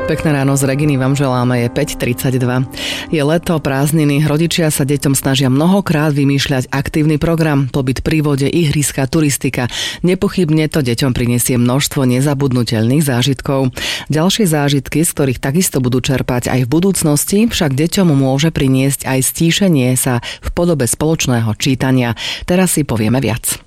Pekné ráno z Reginy vám želáme, je 5:32. Je leto, prázdniny, rodičia sa deťom snažia mnohokrát vymýšľať aktívny program, pobyt pri vode, ihriska, turistika. Nepochybne to deťom prinesie množstvo nezabudnuteľných zážitkov. Ďalšie zážitky, z ktorých takisto budú čerpať aj v budúcnosti, však deťom môže priniesť aj stíšenie sa v podobe spoločného čítania. Teraz si povieme viac.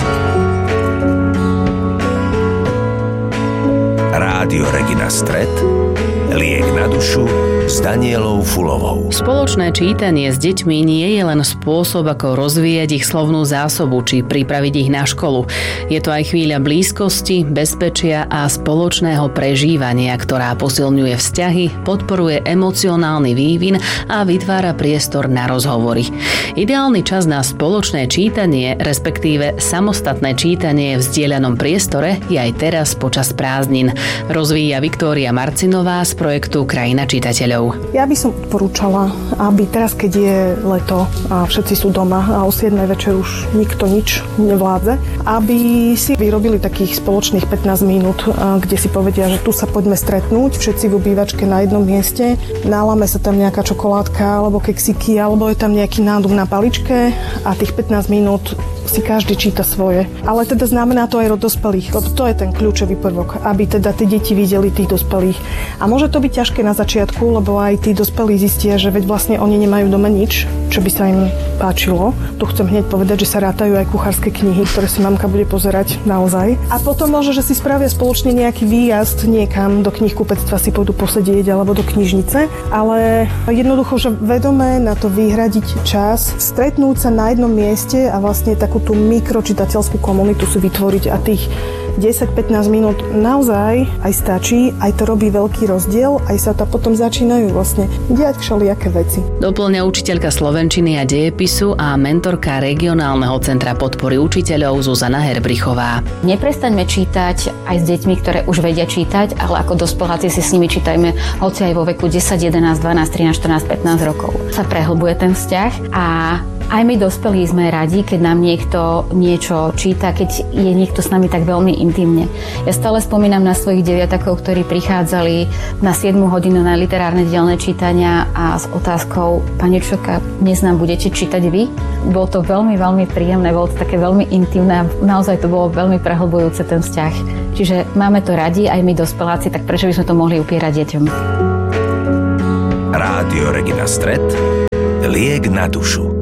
Rádio Regina Stret, liek na dušu s Danielou Fulovou. Spoločné čítanie s deťmi nie je len spôsob, ako rozvíjať ich slovnú zásobu či pripraviť ich na školu. Je to aj chvíľa blízkosti, bezpečia a spoločného prežívania, ktorá posilňuje vzťahy, podporuje emocionálny vývin a vytvára priestor na rozhovory. Ideálny čas na spoločné čítanie, respektíve samostatné čítanie v zdieľanom priestore je aj teraz počas prázdnin. Rozvíja Viktória Marcinová z projektu Krajina čitateľov. Ja by som odporúčala, aby teraz, keď je leto a všetci sú doma a o 7 večer už nikto nič nevládze, aby si vyrobili takých spoločných 15 minút, kde si povedia, že tu sa poďme stretnúť, všetci v obývačke na jednom mieste, nálame sa tam nejaká čokoládka alebo keksiky, alebo je tam nejaký nádup na paličke a tých 15 minút si každý číta svoje. Ale teda znamená to aj od dospelých, lebo to je ten kľúčový prvok, aby teda tí deti videli tých dospelých. A môže to byť ťažké na začiatku, lebo aj tí dospelí zistia, že veď vlastne oni nemajú doma nič, čo by sa im páčilo. Tu chcem hneď povedať, že sa rátajú aj kuchárske knihy, ktoré si mamka bude pozerať naozaj. A potom môže, že si spravia spoločne nejaký výjazd niekam do knihkupectva, si pôjdu posedieť alebo do knižnice, ale jednoducho, že vedomé na to vyhradiť čas, stretnúť sa na jednom mieste a vlastne takú tú mikročitateľskú komunitu si vytvoriť a tých 10-15 minút naozaj aj stačí, aj to robí veľký rozdiel, aj sa to potom začínajú vlastne diať všelijaké veci. Doplňa učiteľka slovenčiny a dejepisu a mentorka regionálneho centra podpory učiteľov Zuzana Herbrichová. Neprestaňme čítať aj s deťmi, ktoré už vedia čítať, ale ako dospeláci si s nimi čítajme, hoci aj vo veku 10, 11, 12, 13, 14, 15 rokov. Sa prehlbuje ten vzťah a aj my dospelí sme radi, keď nám niekto niečo číta, keď je niekto s nami tak veľmi intimne. Ja stále spomínam na svojich deviatakov, ktorí prichádzali na 7 hodinu na literárne dielne čítania a s otázkou: pani Čoka, dnes nám budete čítať vy? Bolo to veľmi, veľmi príjemné, bolo to také veľmi intimné a naozaj to bolo veľmi prehlbujúce ten vzťah. Čiže máme to radi, aj my dospeláci, tak prečo by sme to mohli upierať deťom? Rádio Regina Stret, liek na dušu.